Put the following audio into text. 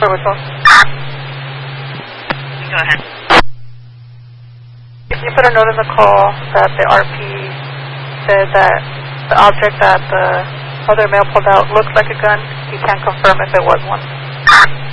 for withdrawal. Go ahead. Can you put a note in the call that the RP said that the object that the other male pulled out looks like a gun? He can't confirm if it was one.